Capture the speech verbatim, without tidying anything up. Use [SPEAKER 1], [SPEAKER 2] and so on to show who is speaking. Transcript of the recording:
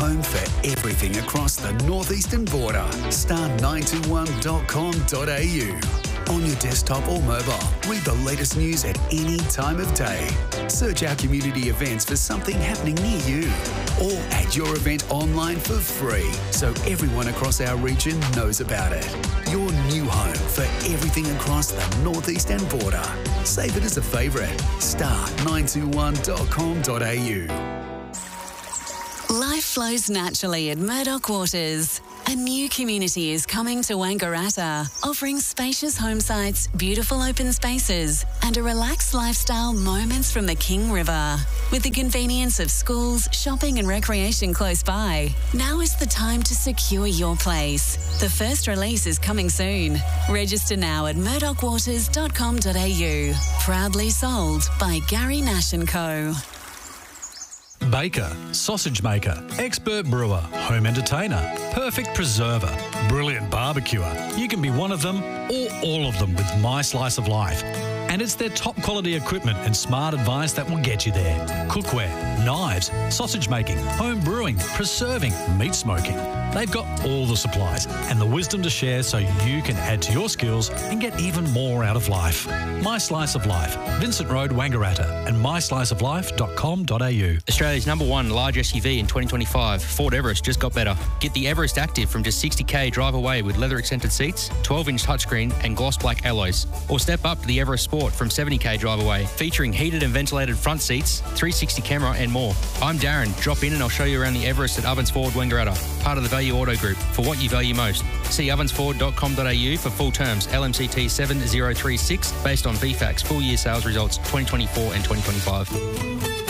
[SPEAKER 1] home for everything across the northeastern border. star nine two one dot com dot a u. On your desktop or mobile, read the latest news at any time of day. Search our community events for something happening near you. Or add your event online for free so everyone across our region knows about it. Your new home for everything across the northeastern border. Save it as a favourite. star nine two one dot com dot a u.
[SPEAKER 2] Life flows naturally at Murdoch Waters. A new community is coming to Wangaratta, offering spacious home sites, beautiful open spaces, and a relaxed lifestyle moments from the King River. With the convenience of schools, shopping and recreation close by, now is the time to secure your place. The first release is coming soon. Register now at murdoch waters dot com dot a u. Proudly sold by Gary Nash and Co.
[SPEAKER 3] Baker, sausage maker, expert brewer, home entertainer, perfect preserver, brilliant barbecuer. You can be one of them or all of them with My Slice of Life. And it's their top quality equipment and smart advice that will get you there. Cookware, knives, sausage making, home brewing, preserving, meat smoking. They've got all the supplies and the wisdom to share so you can add to your skills and get even more out of life. My Slice of Life, Vincent Road, Wangaratta, and my slice of life dot com dot a u.
[SPEAKER 4] Australia's number one large S U V in twenty twenty-five, Ford Everest just got better. Get the Everest Active from just sixty k drive away with leather accented seats, twelve inch touchscreen and gloss black alloys. Or step up to the Everest Sport from seventy k drive away, featuring heated and ventilated front seats, three sixty camera and more. I'm Darren. Drop in and I'll show you around the Everest at Ovens Ford, Wangaratta, part of the Value Auto Group, for what you value most. See ovens ford dot com dot a u for full terms. L M C T seven zero three six based on V FACTS full year sales results twenty twenty-four and twenty twenty-five.